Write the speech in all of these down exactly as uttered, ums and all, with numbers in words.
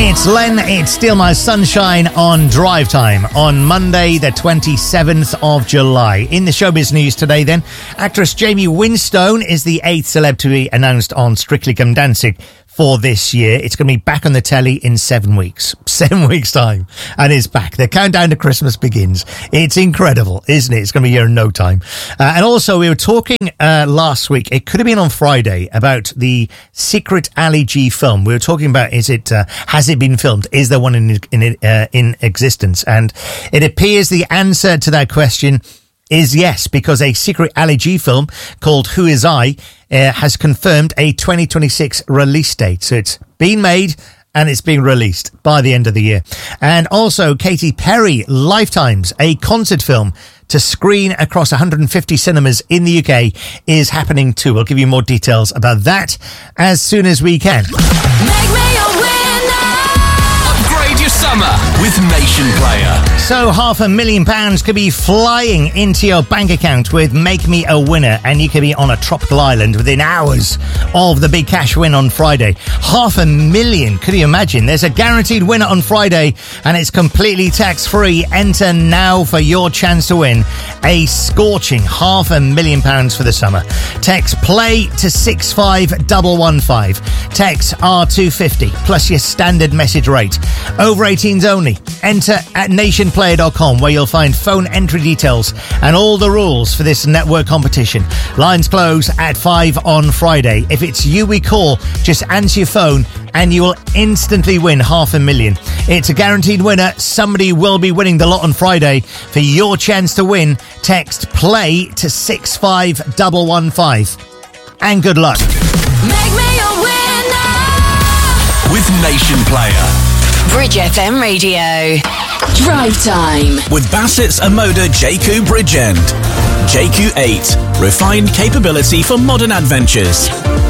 It's Len, it's Steal My Sunshine on Drive Time on Monday, the twenty-seventh of July. In the showbiz news today, then, actress Jamie Winstone is the eighth celeb to be announced on Strictly Come Dancing for this year. It's going to be back on the telly in seven weeks. Seven weeks' time. And it's back. The countdown to Christmas begins. It's incredible, isn't it? It's going to be here in no time. Uh, and also, we were talking uh, last week, it could have been on Friday, about the Secret Ali G film. We were talking about, is it, uh, has it been filmed? Is there one in, in, uh, in existence? And it appears the answer to that question is yes, because a Secret Ali G film called Who Is I uh, has confirmed a twenty twenty-six release date. So it's been made and it's being released by the end of the year. And also Katy Perry Lifetimes, a concert film to screen across one hundred fifty cinemas in the U K, is happening too. We'll give you more details about that as soon as we can. Make me a winner. Upgrade your summer with Nation Player. So half a million pounds could be flying into your bank account with Make Me a Winner, and you could be on a tropical island within hours of the big cash win on Friday. Half a million, could you imagine? There's a guaranteed winner on Friday and it's completely tax-free. Enter now for your chance to win a scorching half a million pounds for the summer. Text play to six five one one five. Text R two fifty plus your standard message rate. Over eighteens only. Enter at nation player dot com, where you'll find phone entry details and all the rules for this network competition. Lines close at five on Friday. If it's you we call, just answer your phone and you will instantly win half a million. It's a guaranteed winner. Somebody will be winning the lot on Friday. For your chance to win, text play to six five one one five. And good luck. Make me a winner. With Nation Player. Bridge F M Radio. Drive Time. With Bassett's Amoda J Q Bridgend. J Q eight. Refined capability for modern adventures.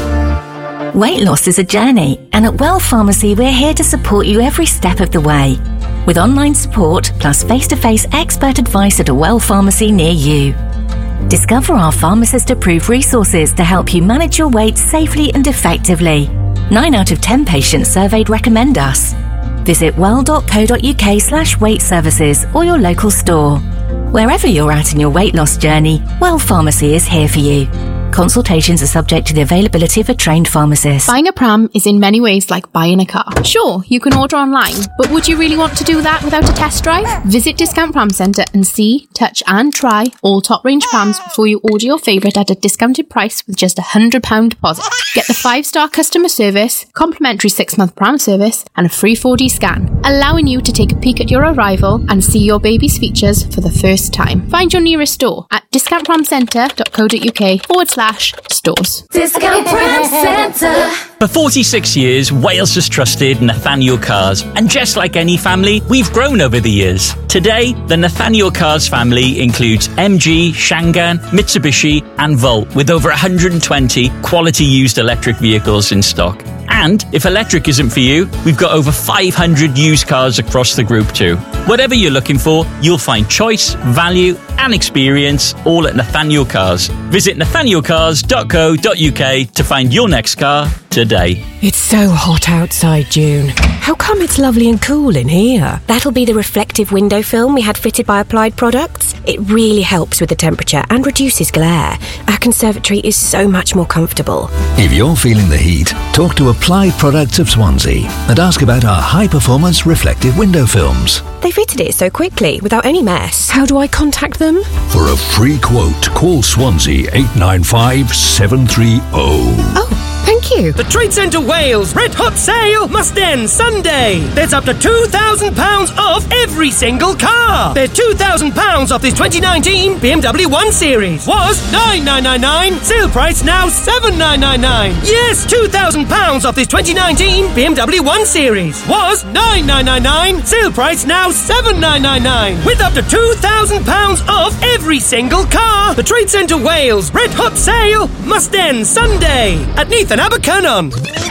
Weight loss is a journey, and at Well Pharmacy we're here to support you every step of the way. With online support plus face-to-face expert advice at a Well Pharmacy near you. Discover our pharmacist-approved resources to help you manage your weight safely and effectively. Nine out of ten patients surveyed recommend us. Visit well.co.uk slash weight services or your local store. Wherever you're at in your weight loss journey, Well Pharmacy is here for you. Consultations are subject to the availability of a trained pharmacist. Buying a pram is in many ways like buying a car. Sure, you can order online, but would you really want to do that without a test drive? Visit Discount Pram Centre and see, touch and try all top range prams before you order your favourite at a discounted price with just a one hundred pounds deposit. Get the five star customer service, complimentary six month pram service and a free four D scan, allowing you to take a peek at your arrival and see your baby's features for the first time. Find your nearest store at discountpramcentre.co.uk forward slash stores. Discount Pram Centre. For forty-six years, Wales has trusted Nathaniel Cars, and just like any family, we've grown over the years. Today, the Nathaniel Cars family includes M G, Shangan, Mitsubishi and Volt, with over one hundred twenty quality used electric vehicles in stock. And if electric isn't for you, we've got over five hundred used cars across the group too. Whatever you're looking for, you'll find choice, value and experience all at Nathaniel Cars. Visit nathaniel cars dot co dot uk to find your next car today. It's so hot outside, June. How come it's lovely and cool in here? That'll be the reflective window film we had fitted by Applied Products. It really helps with the temperature and reduces glare. Our conservatory is so much more comfortable. If you're feeling the heat, talk to Applied Products of Swansea and ask about our high-performance reflective window films. They fitted it so quickly, without any mess. How do I contact them? For a free quote, call Swansea eight nine five seven three zero. Oh, thank you. The Trade Centre Wales Red Hot Sale must end Sunday. There's up to two thousand pounds off every single car. There's two thousand pounds off this twenty nineteen B M W one Series. Was nine nine nine nine. Sale price now seven nine nine nine. Yes, two thousand pounds off this twenty nineteen B M W one Series. Was nine nine nine nine. Sale price now seven nine nine nine. With up to two thousand pounds off every single car. The Trade Centre Wales Red Hot Sale must end Sunday at Neath and Abercynon.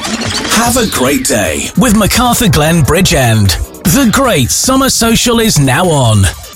Have a great day with MacArthur Glen Bridgend. The great summer social is now on.